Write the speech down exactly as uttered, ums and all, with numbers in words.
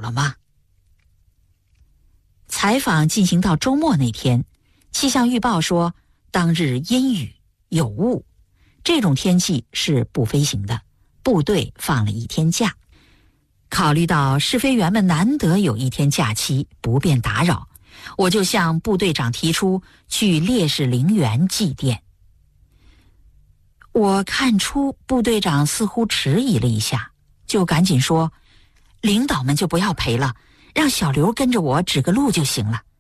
了吗？采访进行到周末那天，气象预报说当日阴雨有雾，这种天气是不飞行的，部队放了一天假。考虑到试飞员们难得有一天假期，不便打扰，我就向部队长提出去烈士陵园祭奠。我看出部队长似乎迟疑了一下，就赶紧说，领导们就不要陪了，让小刘跟着我指个路就行了。